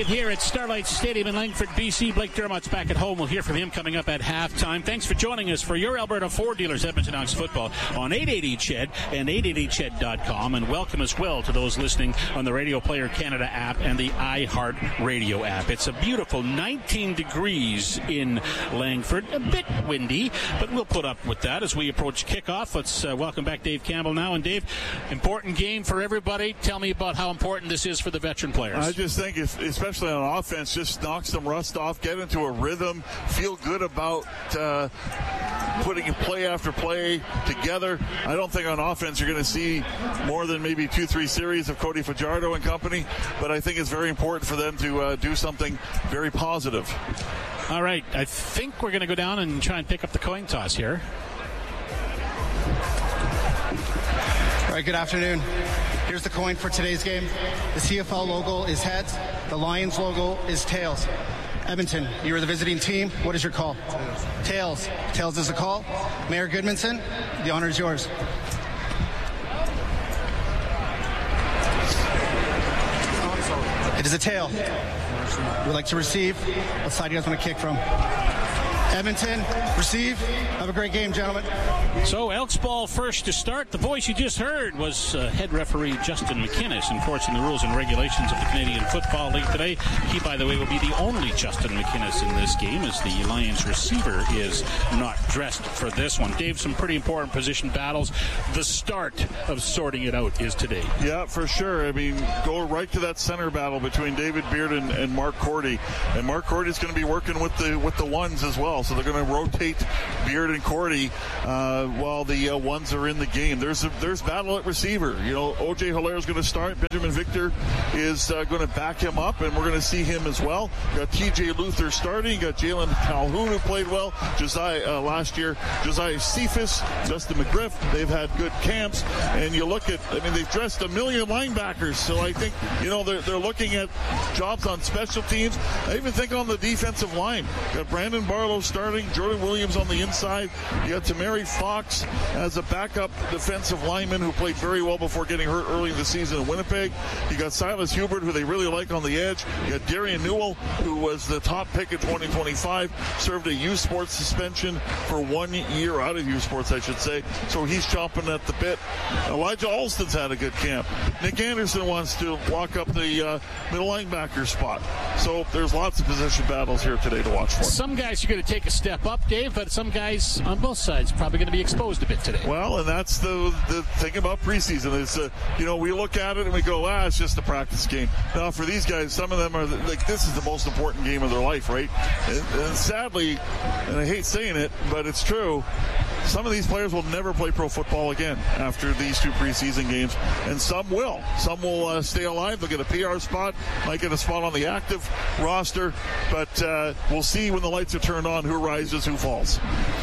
Dave here at Starlight Stadium in Langford, BC. Blake Dermott's back at home. We'll hear from him coming up at halftime. Thanks for joining us for your Alberta Ford dealers, Edmonton Elks football on 880 CHED and 880ched.com. And welcome as well to those listening on the Radio Player Canada app and the iHeart Radio app. It's a beautiful 19 degrees in Langford. A bit windy, but we'll put up with that as we approach kickoff. Let's welcome back Dave Campbell now. And Dave, important game for everybody. Tell me about how important this is for the veteran players. I just think, especially on offense, just knock some rust off, get into a rhythm, feel good about putting play after play together. I don't think on offense you're going to see more than maybe 2-3 series of Cody Fajardo and company, but I think it's very important for them to do something very positive. All right, I think we're going to go down and try and pick up the coin toss here. All right, good afternoon. Here's the coin for today's game. The CFL logo is heads. The Lions logo is tails. Edmonton, you are the visiting team. What is your call? Tails. Tails is the call. Mayor Goodmanson, the honor is yours. It is a tail. We'd like to receive. What side do you guys want to kick from? Edmonton, receive. Have a great game, gentlemen. So, Elks ball first to start. The voice you just heard was head referee Justin McInnes, enforcing the rules and regulations of the Canadian Football League today. He, by the way, will be the only Justin McInnes in this game, as the Lions receiver is not dressed for this one. Dave, some pretty important position battles. The start of sorting it out is today. Yeah, for sure. I mean, go right to that center battle between David Beard and Mark Cordy. And Mark Cordy is going to be working with the ones as well. So they're going to rotate Beard and Cordy while the ones are in the game. There's battle at receiver. You know, O.J. Hilaire is going to start. Benjamin Victor is going to back him up, and we're going to see him as well. You got T.J. Luther starting. You got Jalen Calhoun, who played well last year. Josiah Cephas, Justin McGriff. They've had good camps. And you look at, they've dressed 1 million linebackers. So I think, they're looking at jobs on special teams. I even think on the defensive line. You got Brandon Barlow starting, Jordan Williams on the inside. You got Tamari Fox as a backup defensive lineman who played very well before getting hurt early in the season in Winnipeg. You got Silas Hubert, who they really like on the edge. You got Darian Newell, who was the top pick in 2025, served a youth sports suspension for 1 year, out of youth sports, I should say. So he's chomping at the bit. Elijah Alston's had a good camp. Nick Anderson wants to lock up the middle linebacker spot. So there's lots of position battles here today to watch for. Some guys are going to take a step up, Dave, but some guys on both sides probably going to be exposed a bit today. Well, and that's the thing about preseason is, we look at it and we go, it's just a practice game. Now, for these guys, some of them are like, this is the most important game of their life, right? And sadly, and I hate saying it, but it's true, some of these players will never play pro football again after these two preseason games, and some will. Some will stay alive. They'll get a PR spot, might get a spot on the active roster, but we'll see when the lights are turned on who rises, who falls.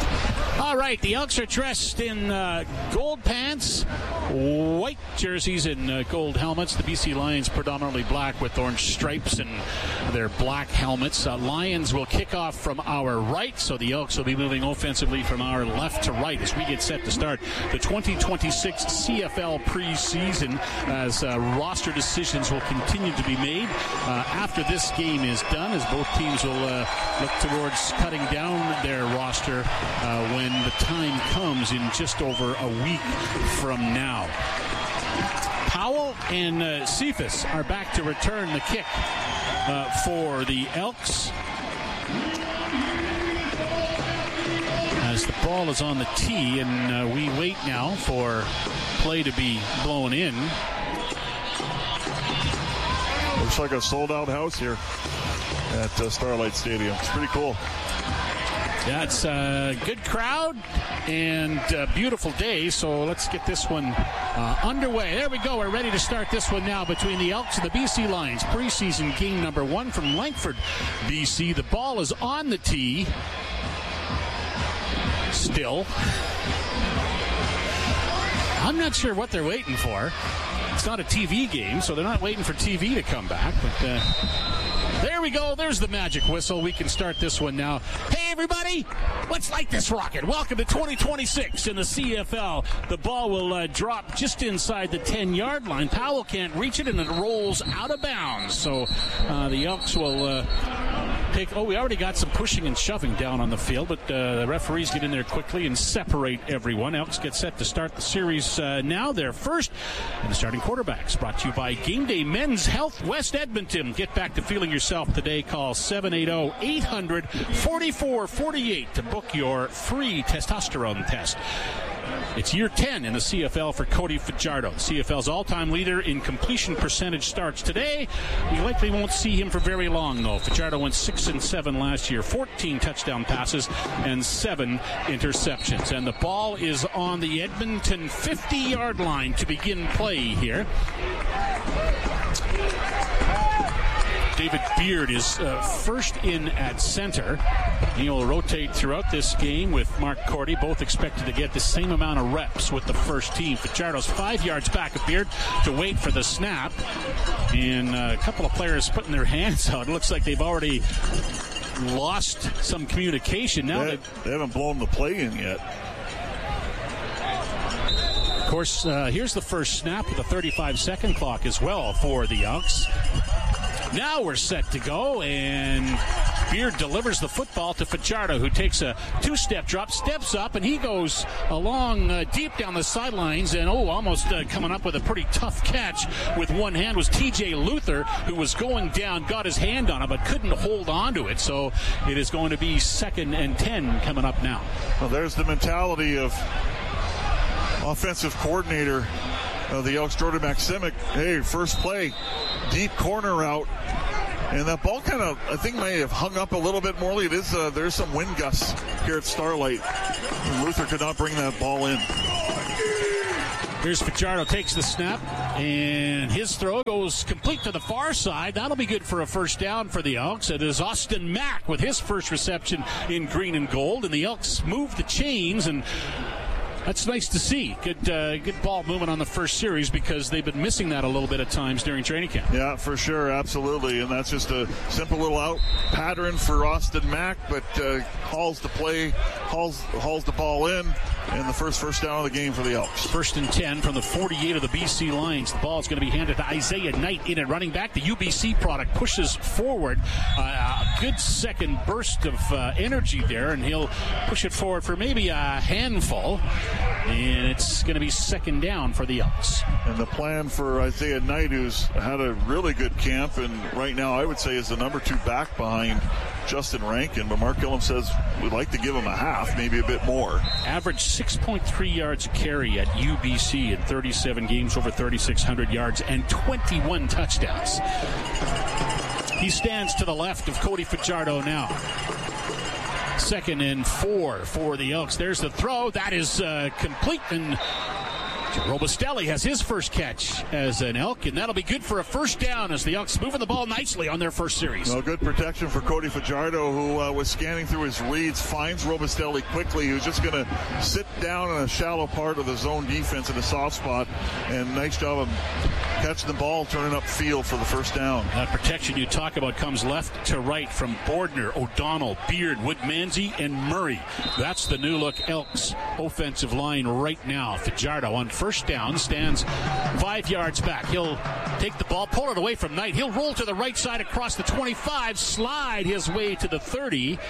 All right, the Elks are dressed in gold pants, white jerseys, and gold helmets. The BC Lions predominantly black with orange stripes and their black helmets. Lions will kick off from our right, so the Elks will be moving offensively from our left to right as we get set to start the 2026 CFL preseason, as roster decisions will continue to be made after this game is done, as both teams will look towards cutting down their roster when the time comes in just over a week from now. Powell and Cephas are back to return the kick for the Elks, as the ball is on the tee, and we wait now for play to be blown in. Looks like a sold-out house here at Starlight Stadium. It's pretty cool. Yeah, it's a good crowd and a beautiful day, so let's get this one underway. There we go. We're ready to start this one now between the Elks and the BC Lions. Preseason game number 1 from Langford, BC. The ball is on the tee. Still. I'm not sure what they're waiting for. It's not a TV game, so they're not waiting for TV to come back, but there we go. There's the magic whistle. We can start this one now. Hey, everybody. Let's light this rocket. Welcome to 2026 in the CFL. The ball will drop just inside the 10-yard line. Powell can't reach it, and it rolls out of bounds. So the Elks will pick. Oh, we already got some pushing and shoving down on the field, but the referees get in there quickly and separate everyone. Elks get set to start the series now. They're first. And the starting quarterbacks brought to you by Game Day Men's Health West Edmonton. Get back to feeling yourself today. Call 780-800-4448 to book your free testosterone test. It's year 10 in the CFL for Cody Fajardo. CFL's all-time leader in completion percentage starts today. We likely won't see him for very long, though. Fajardo went 6-7 last year, 14 touchdown passes and 7 interceptions. And the ball is on the Edmonton 50-yard line to begin play here. David Beard is first in at center. He will rotate throughout this game with Mark Cordy, both expected to get the same amount of reps with the first team. Fajardo's 5 yards back of Beard to wait for the snap. And a couple of players putting their hands out. It looks like they've already lost some communication. Now they haven't blown the play in yet. Of course, here's the first snap with a 35-second clock as well for the Elks. Now we're set to go, and Beard delivers the football to Fajardo, who takes a two-step drop, steps up, and he goes along deep down the sidelines, and almost coming up with a pretty tough catch with one hand was TJ Luther, who was going down, got his hand on it, but couldn't hold on to it. So it is going to be 2nd and 10 coming up now. Well, there's the mentality of offensive coordinator of the Elks, Jordan Maksimic. Hey, first play, deep corner route. And that ball kind of, I think, may have hung up a little bit more. It is, there's some wind gusts here at Starlight. And Luther could not bring that ball in. Here's Fajardo, takes the snap, and his throw goes complete to the far side. That'll be good for a first down for the Elks. It is Austin Mack with his first reception in green and gold, and the Elks move the chains, and that's nice to see. Good ball movement on the first series, because they've been missing that a little bit at times during training camp. Yeah, for sure, absolutely. And that's just a simple little out pattern for Austin Mack, but hauls the play, hauls the ball in, and the first down of the game for the Elks. 1st and 10 from the 48 of the BC Lions. The ball is going to be handed to Isaiah Knight in at running back. The UBC product pushes forward. A good second burst of energy there, and he'll push it forward for maybe a handful. And it's going to be 2nd down for the Elks. And the plan for Isaiah Knight, who's had a really good camp, and right now I would say is the number 2 back behind Justin Rankin. But Mark Gillum says we'd like to give him a half, maybe a bit more. Average 6.3 yards a carry at UBC in 37 games, over 3,600 yards, and 21 touchdowns. He stands to the left of Cody Fajardo now. 2nd and 4 for the Elks. There's the throw. That is complete, and Robustelli has his first catch as an Elk, and that'll be good for a first down as the Elks moving the ball nicely on their first series. Well, good protection for Cody Fajardo, who was scanning through his reads, finds Robustelli quickly, who's just going to sit down in a shallow part of the zone defense in a soft spot, and nice job of catching the ball, turning up field for the first down. That protection you talk about comes left to right from Bordner, O'Donnell, Beard, Woodmansey, and Murray. That's the new look Elks offensive line right now. Fajardo on first down stands 5 yards back. He'll take the ball, pull it away from Knight. He'll roll to the right side across the 25, slide his way to the 30.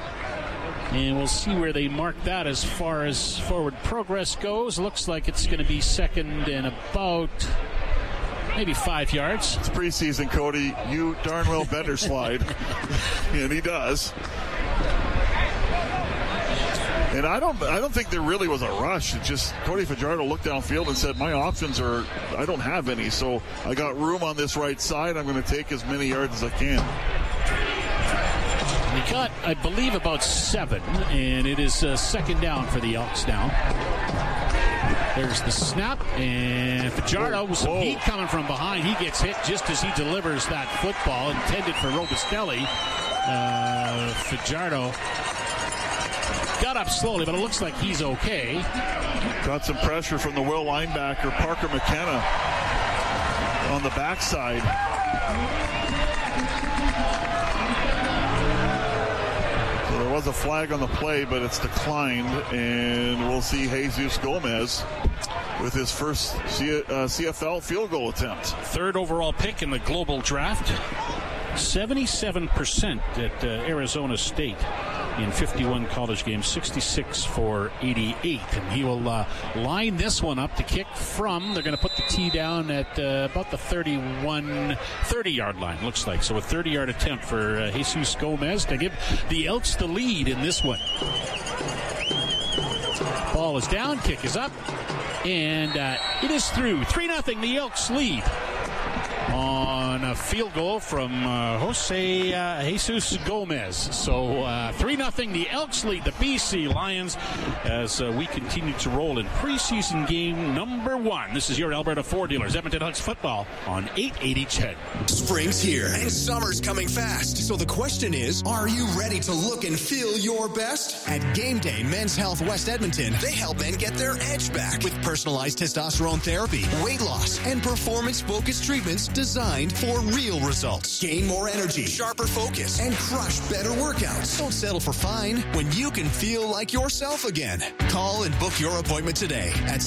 And we'll see where they mark that as far as forward progress goes. Looks like it's going to be 2nd and about maybe 5 yards. It's preseason, Cody. You darn well better slide. And he does. And I don't think there really was a rush. It just Cody Fajardo looked downfield and said, my options are, I don't have any, so I got room on this right side. I'm going to take as many yards as I can. He got, I believe, about 7, and it is 2nd down for the Elks now. There's the snap, and Fajardo with some heat coming from behind. He gets hit just as he delivers that football intended for Robustelli. Fajardo got up slowly, but it looks like he's okay. Got some pressure from the Will linebacker, Parker McKenna, on the backside. So there was a flag on the play, but it's declined, and we'll see Jesus Gomez with his first CFL field goal attempt. Third overall pick in the global draft. 77% at Arizona State in 51 college games, 66 for 88. And he will line this one up to kick from, they're going to put the tee down at about the 30-yard line, looks like. So a 30-yard attempt for Jesus Gomez to give the Elks the lead in this one. Ball is down, kick is up, and it is through. 3-0, the Elks lead on a field goal from Jesus Gomez. So 3-0, the Elks lead the BC Lions as we continue to roll in preseason game number 1. This is your Alberta Ford Dealers, Edmonton Elks football on 880 CHED. Spring's here and summer's coming fast. So the question is, are you ready to look and feel your best? At Game Day Men's Health West Edmonton, they help men get their edge back with personalized testosterone therapy, weight loss, and performance-focused treatments designed for real results. Gain more energy, sharper focus, and crush better workouts. Don't settle for fine when you can feel like yourself again. Call and book your appointment today at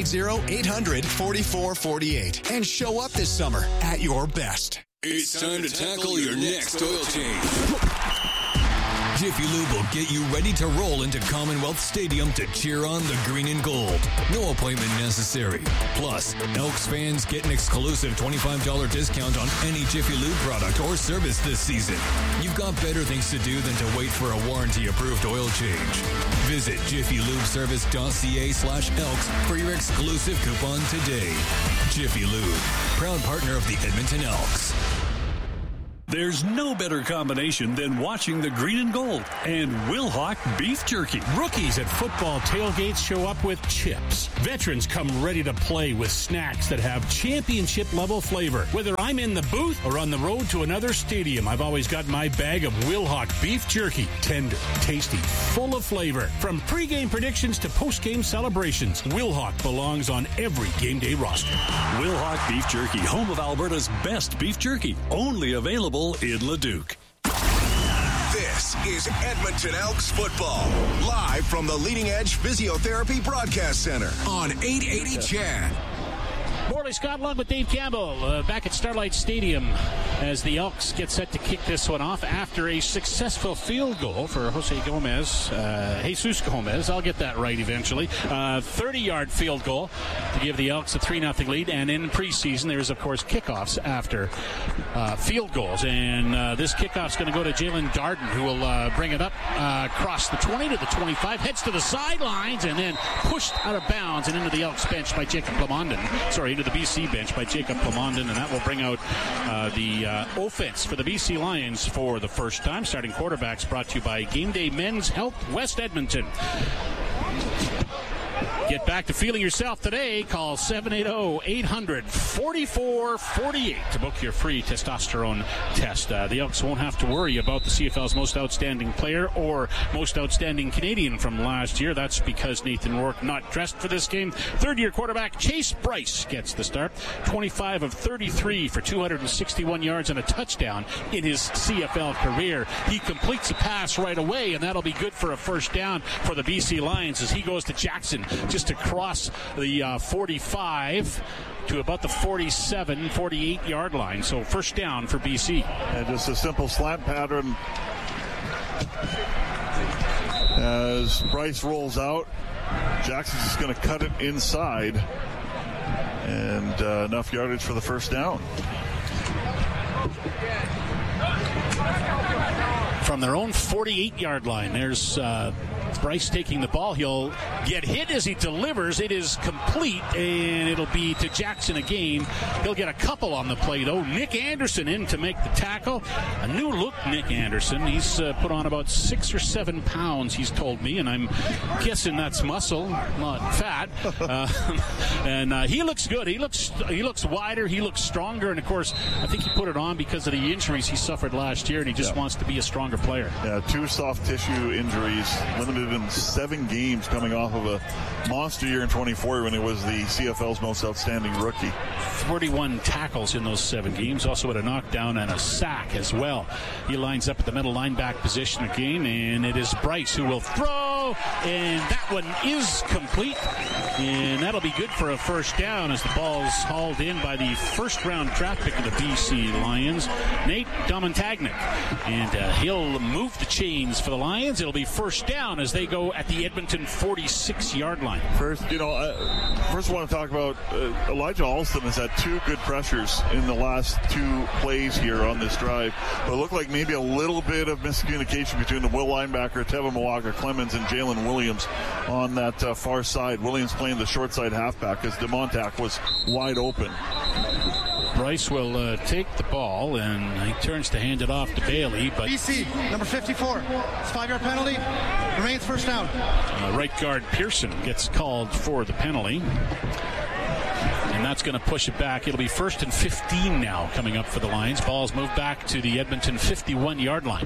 780-800-4448 and show up this summer at your best. It's time to tackle your next oil change. Jiffy Lube will get you ready to roll into Commonwealth Stadium to cheer on the green and gold. No appointment necessary. Plus, Elks fans get an exclusive $25 discount on any Jiffy Lube product or service this season. You've got better things to do than to wait for a warranty-approved oil change. Visit jiffylubeservice.ca/Elks for your exclusive coupon today. Jiffy Lube, proud partner of the Edmonton Elks. There's no better combination than watching the green and gold and Wilhauk beef jerky. Rookies at football tailgates show up with chips. Veterans come ready to play with snacks that have championship-level flavor. Whether I'm in the booth or on the road to another stadium, I've always got my bag of Wilhauk beef jerky. Tender, tasty, full of flavor. From pregame predictions to postgame celebrations, Wilhauk belongs on every game day roster. Wilhauk beef jerky, home of Alberta's best beef jerky. Only available in Leduc. This is Edmonton Elks football, live from the Leading Edge Physiotherapy Broadcast Center on 880 CHED. Morley Scott along with Dave Campbell back at Starlight Stadium as the Elks get set to kick this one off after a successful field goal for Jesus Gomez. I'll get that right eventually. 30-yard field goal to give the Elks a 3-0 lead. And in preseason, there's, of course, kickoffs after field goals. And this kickoff's going to go to Jalen Darden, who will bring it up across the 20 to the 25, heads to the sidelines, and then pushed out of bounds and into the Elks bench by Jacob Plamondon. Into the BC bench by Jacob Plamondon, and that will bring out the offense for the BC Lions for the first time. Starting quarterbacks brought to you by Game Day Men's Health West Edmonton. Get back to feeling yourself today. Call 780-800-4448 to book your free testosterone test. The Elks won't have to worry about the CFL's most outstanding player or most outstanding Canadian from last year. That's because Nathan Rourke not dressed for this game. Third-year quarterback Chase Bryce gets the start. 25 of 33 for 261 yards and a touchdown in his CFL career. He completes a pass right away, and that'll be good for a first down for the BC Lions as he goes to Jackson just across the 45 to about the 47, 48-yard line. So first down for BC. And just a simple slant pattern as Bryce rolls out. Jackson's just going to cut it inside. And enough yardage for the first down. From their own 48-yard line, there's Bryce taking the ball. He'll get hit as he delivers. It is complete, and it'll be to Jackson again. He'll get a couple on the play, though. Nick Anderson in to make the tackle. A new look, Nick Anderson. He's put on about 6 or 7 pounds, he's told me, and I'm guessing that's muscle, not fat. And he looks good. He looks wider. He looks stronger, and, of course, I think he put it on because of the injuries he suffered last year, and he just wants to be a stronger player. Yeah, 2 soft tissue injuries, limited completed in 7 games, coming off of a monster year in 24 when he was the CFL's most outstanding rookie. 41 tackles in those 7 games. Also had a knockdown and a sack as well. He lines up at the middle linebacker position again, and it is Bryce who will throw, and that one is complete, and that'll be good for a first down as the ball's hauled in by the first-round draft pick of the BC Lions, Nate Domantagnik, and he'll move the chains for the Lions. It'll be first down as they go at the Edmonton 46-yard line. First, I want to talk about Elijah Alston has had 2 good pressures in the last 2 plays here on this drive. But it looked like maybe a little bit of miscommunication between the Will linebacker, Tevin Moaga-Clemens, and Jalen Williams on that far side. Williams playing the short side halfback as DeMontac was wide open. Bryce will take the ball, and he turns to hand it off to Bailey. But BC, number 54. It's 5-yard penalty. Remains first down. Right guard Pearson gets called for the penalty. And that's going to push it back. It'll be 1st and 15 now coming up for the Lions. Ball's moved back to the Edmonton 51-yard line.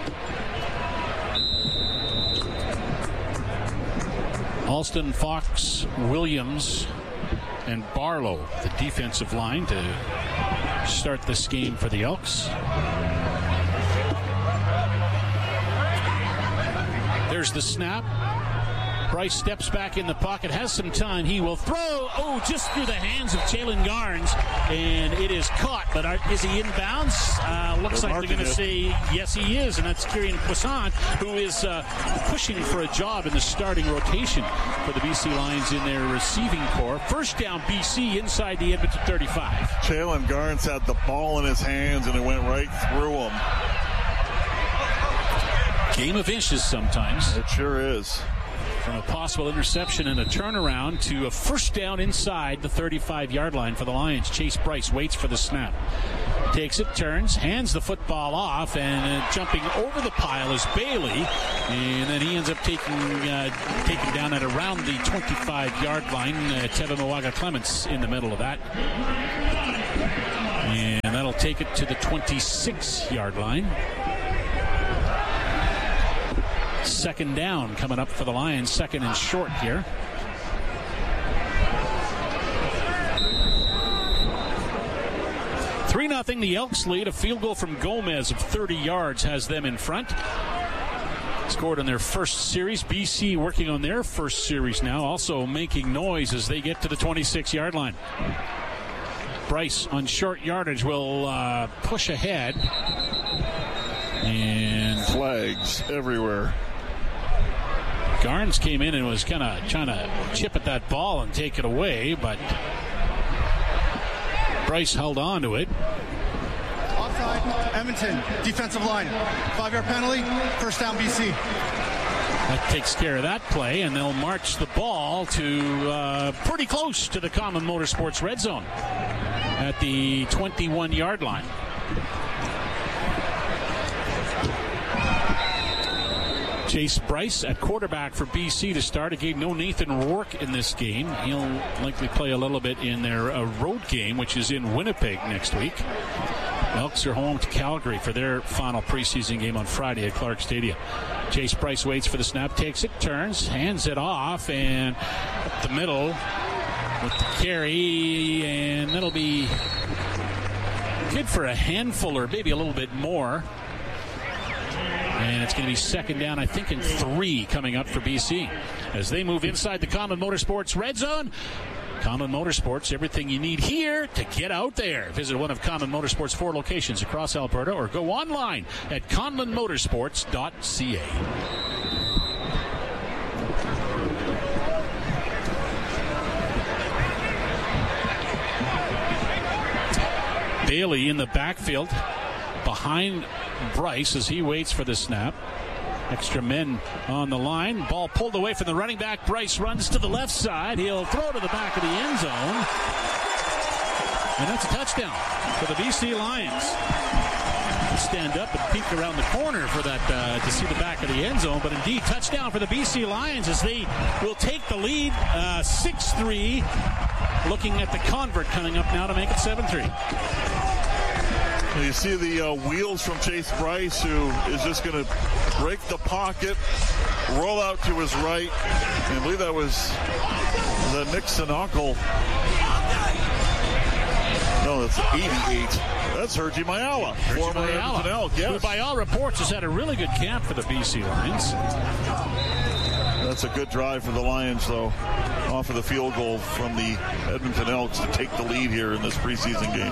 Alston, Fox, Williams, and Barlow, the defensive line, to start this game for the Elks. There's the snap. Bryce steps back in the pocket, has some time. He will throw, just through the hands of Jalen Garnes, and it is caught. But is he in bounds? Looks like they're going to say yes, he is, and that's Kieran Poisson, who is pushing for a job in the starting rotation for the BC Lions in their receiving corps. First down, BC inside the Edmonton 35. Jalen Garnes had the ball in his hands, and it went right through him. Game of inches sometimes. It sure is. From a possible interception and a turnaround to a first down inside the 35-yard line for the Lions. Chase Bryce waits for the snap. Takes it, turns, hands the football off, and jumping over the pile is Bailey. And then he ends up taken down at around the 25-yard line. Tevin Moaga-Clemens in the middle of that. And that'll take it to the 26-yard line. Second down coming up for the Lions. 2nd and short here. Three 3-0 the Elks lead. A field goal from Gomez of 30 yards has them in front. Scored on their first series. BC working on their first series now, also making noise as they get to the 26-yard line. Bryce on short yardage will push ahead. And flags everywhere. Garnes came in and was kind of trying to chip at that ball and take it away, but Bryce held on to it. Offside, Edmonton, defensive line. 5-yard penalty, first down BC. That takes care of that play, and they'll march the ball to pretty close to the Common Motorsports red zone at the 21-yard line. Chase Bryce at quarterback for BC to start. Again, no Nathan Rourke in this game. He'll likely play a little bit in their road game, which is in Winnipeg next week. Elks are home to Calgary for their final preseason game on Friday at Clark Stadium. Chase Bryce waits for the snap, takes it, turns, hands it off, and up the middle with the carry, and that'll be good for a handful or maybe a little bit more. And it's going to be second down, I think, in 3 coming up for BC as they move inside the Common Motorsports red zone. Common Motorsports, everything you need here to get out there. Visit one of Common Motorsports' 4 locations across Alberta or go online at conlonmotorsports.ca. Bailey in the backfield behind Bryce as he waits for the snap. Extra men on the line. Ball pulled away from the running back. Bryce runs to the left side. He'll throw to the back of the end zone. And that's a touchdown for the BC Lions. Stand up and peek around the corner for that to see the back of the end zone. But indeed, touchdown for the BC Lions as they will take the lead 6-3. Looking at the convert coming up now to make it 7-3. You see the wheels from Chase Bryce, who is just going to break the pocket roll out to his right. I believe that was the Nick Sinocle. No, that's 88. That's Hergy Mayala, former Edmonton Elk. Yes. Who, by all reports, has had a really good camp for the BC Lions. That's a good drive for the Lions, though, off of the field goal from the Edmonton Elks to take the lead here in this preseason game.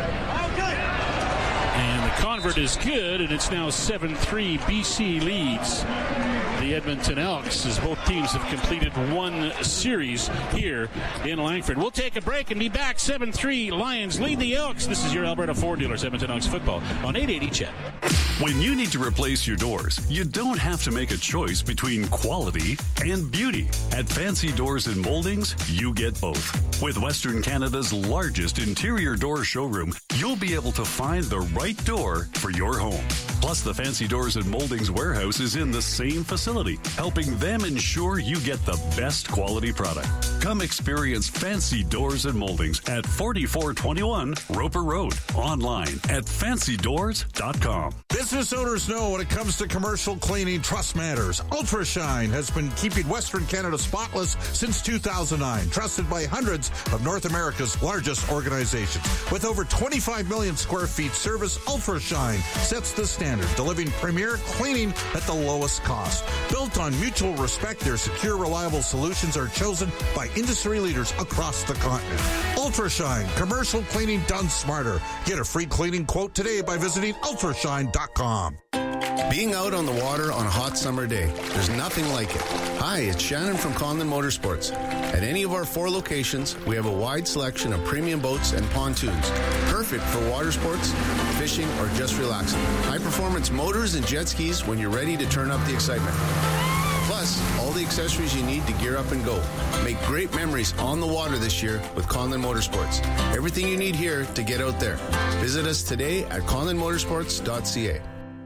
And the convert is good, and it's now 7-3. BC leads the Edmonton Elks as both teams have completed one series here in Langford. We'll take a break and be back. 7-3. Lions lead the Elks. This is your Alberta Ford Dealers Edmonton Elks football on 880 CHED. When you need to replace your doors, you don't have to make a choice between quality and beauty. At Fancy Doors and Moldings, you get both. With Western Canada's largest interior door showroom, you'll be able to find the right door for your home. Plus, the Fancy Doors and Moldings warehouse is in the same facility, helping them ensure you get the best quality product. Come experience Fancy Doors and Moldings at 4421 Roper Road. Online at fancydoors.com. Business owners know when it comes to commercial cleaning, trust matters. Ultra Shine has been keeping Western Canada spotless since 2009, trusted by hundreds of North America's largest organizations. With over 25 million square feet service, Ultra Shine sets the standard, delivering premier cleaning at the lowest cost. Built on mutual respect, their secure, reliable solutions are chosen by industry leaders across the continent. Ultra Shine, commercial cleaning done smarter. Get a free cleaning quote today by visiting ultrashine.com. Being out on the water on a hot summer day, there's nothing like it. Hi, it's Shannon from Conlon Motorsports. At any of our 4 locations, we have a wide selection of premium boats and pontoons, perfect for water sports, fishing, or just relaxing. High-performance motors and jet skis when you're ready to turn up the excitement. Plus, all the accessories you need to gear up and go. Make great memories on the water this year with Conlon Motorsports. Everything you need here to get out there. Visit us today at conlonmotorsports.ca.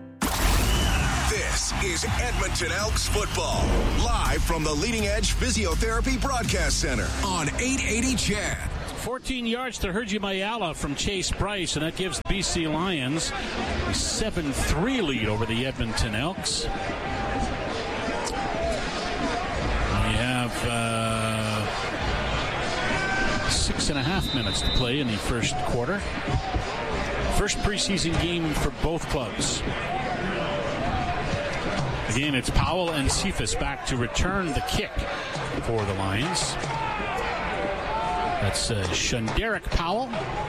This is Edmonton Elks football, live from the Leading Edge Physiotherapy Broadcast Center on 880 CHED. 14 yards to Hergy Mayala from Chase Price, and that gives BC Lions a 7-3 lead over the Edmonton Elks. We have 6.5 minutes to play in the first quarter. First preseason game for both clubs. Again, it's Powell and Cephas back to return the kick for the Lions. That's Shunderick Powell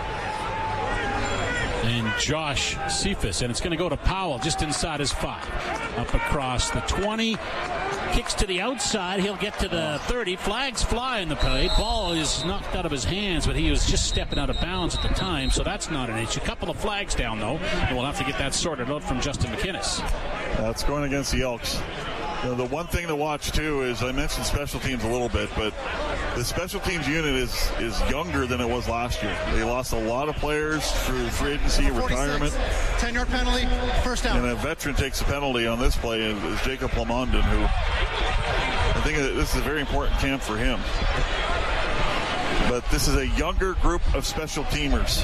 and Josh Cephas. And it's going to go to Powell just inside his 5. Up across the 20. Kicks to the outside. He'll get to the 30. Flags fly in the play. Ball is knocked out of his hands, but he was just stepping out of bounds at the time, so that's not an issue. A couple of flags down, though, and we'll have to get that sorted out from Justin McInnes. That's going against the Elks. You know, the one thing to watch, too, is I mentioned special teams a little bit, but the special teams unit is younger than it was last year. They lost a lot of players through free agency, retirement. 10-yard penalty, first down. And a veteran takes a penalty on this play is Jacob Plamondon, who I think this is a very important camp for him. But this is a younger group of special teamers.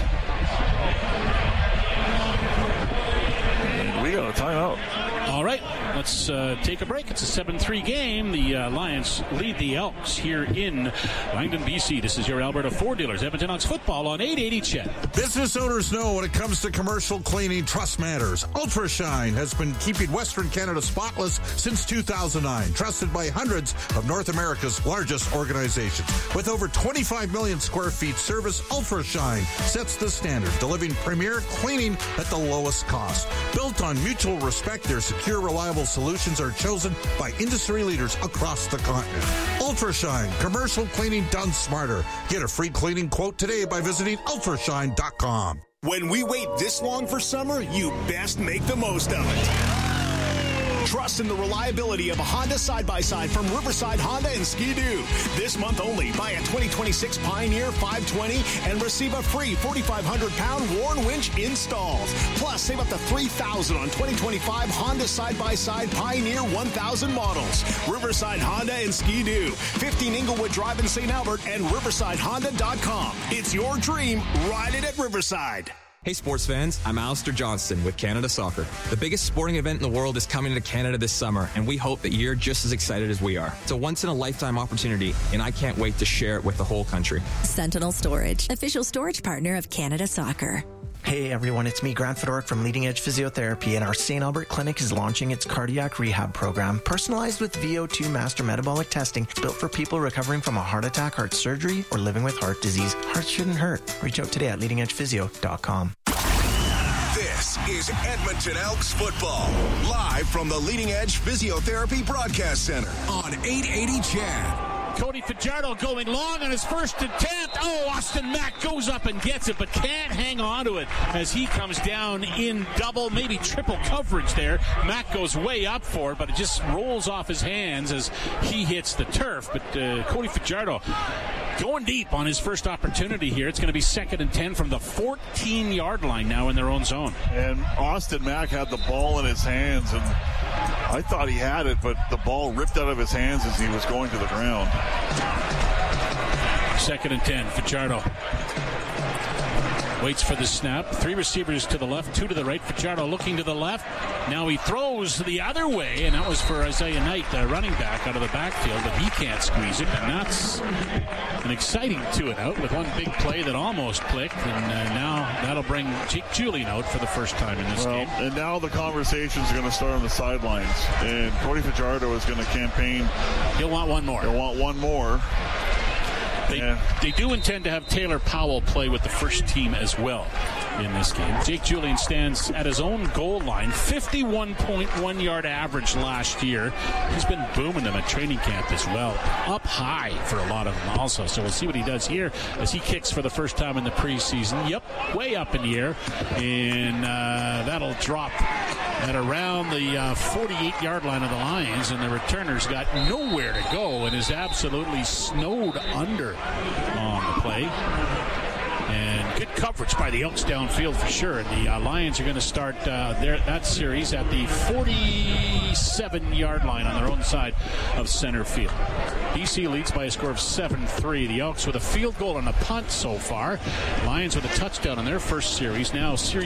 And we got a timeout. All right, let's take a break. It's a 7-3 game. The Lions lead the Elks here in Langdon, BC. This is your Alberta Ford Dealers Edmonton Elks football on 880 CHED. Business owners know when it comes to commercial cleaning, trust matters. Ultra Shine has been keeping Western Canada spotless since 2009, trusted by hundreds of North America's largest organizations. With over 25 million square feet service, Ultra Shine sets the standard, delivering premier cleaning at the lowest cost. Built on mutual respect, their secure, reliable solutions are chosen by industry leaders across the continent. Ultra Shine, commercial cleaning done smarter. Get a free cleaning quote today by visiting ultrashine.com. When we wait this long for summer, you best make the most of it. Trust in the reliability of a Honda side-by-side from Riverside Honda and Ski-Doo. This month only, buy a 2026 Pioneer 520 and receive a free 4,500-pound Warn winch installed. Plus, save up to $3,000 on 2025 Honda side-by-side Pioneer 1000 models. Riverside Honda and Ski-Doo. 15 Inglewood Drive in St. Albert and riversidehonda.com. It's your dream. Ride it at Riverside. Hey sports fans, I'm Alistair Johnston with Canada Soccer. The biggest sporting event in the world is coming to Canada this summer, and we hope that you're just as excited as we are. It's a once-in-a-lifetime opportunity, and I can't wait to share it with the whole country. Sentinel Storage, official storage partner of Canada Soccer. Hey everyone, it's me, Grant Fedoruk from Leading Edge Physiotherapy, and our St. Albert Clinic is launching its cardiac rehab program, personalized with VO2 master metabolic testing. It's built for people recovering from a heart attack, heart surgery, or living with heart disease. Hearts shouldn't hurt. Reach out today at leadingedgephysio.com. This is Edmonton Elks football, live from the Leading Edge Physiotherapy Broadcast Center on 880 CHAD. Cody Fajardo going long on his first attempt. Oh, Austin Mack goes up and gets it, but can't hang on to it as he comes down in double, maybe triple coverage there. Mack goes way up for it, but it just rolls off his hands as he hits the turf. But Cody Fajardo going deep on his first opportunity here. It's going to be 2nd and 10 from the 14-yard line now in their own zone. And Austin Mack had the ball in his hands, and I thought he had it, but the ball ripped out of his hands as he was going to the ground. 2nd and 10, Fajardo waits for the snap. 3 receivers to the left, 2 to the right. Fajardo looking to the left. Now he throws the other way, and that was for Isaiah Knight, the running back out of the backfield, but he can't squeeze it. And that's an exciting 2-and-out with one big play that almost clicked, and now that'll bring Jake Julian out for the first time in this game. And now the conversation's going to start on the sidelines, and Cody Fajardo is going to campaign. He'll want one more. He'll want one more. They do intend to have Taylor Powell play with the first team as well in this game. Jake Julian stands at his own goal line, 51.1 yard average last year. He's been booming them at training camp as well. Up high for a lot of them also. So we'll see what he does here as he kicks for the first time in the preseason. Yep, way up in the air. And that'll drop at around the 48-yard line of the Lions, and the returner's got nowhere to go and is absolutely snowed under on the play. And good coverage by the Elks downfield for sure. And the Lions are going to start that series at the 47-yard line on their own side of center field. BC leads by a score of 7-3. The Elks with a field goal and a punt so far. Lions with a touchdown on their first series. Now series